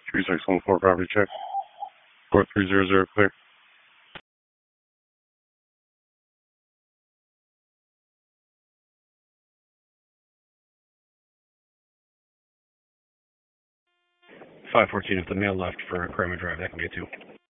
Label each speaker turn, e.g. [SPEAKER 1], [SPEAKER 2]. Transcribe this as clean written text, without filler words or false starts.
[SPEAKER 1] 3614 property check. 4300 clear. 514 if the male left for Kramer Drive, that can be a 2.